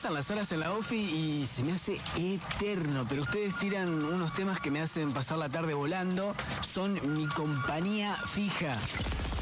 pasan las horas en la OFI y se me hace eterno, pero ustedes tiran unos temas que me hacen pasar la tarde volando. Son mi compañía fija.